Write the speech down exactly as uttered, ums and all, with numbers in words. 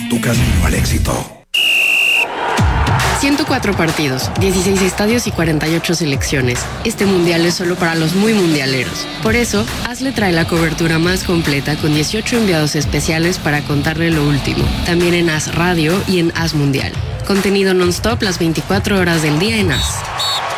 tu camino al éxito. ciento cuatro partidos, dieciséis estadios y cuarenta y ocho selecciones. Este mundial es solo para los muy mundialeros. Por eso, AS le trae la cobertura más completa con dieciocho enviados especiales para contarle lo último. También en AS Radio y en AS Mundial. Contenido non-stop las veinticuatro horas del día en AS.